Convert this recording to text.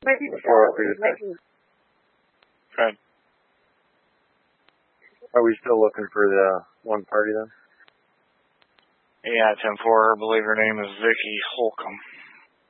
Good. Are we still looking for the one party then? Yeah, 10-4. I believe her name is Vicky Holcomb.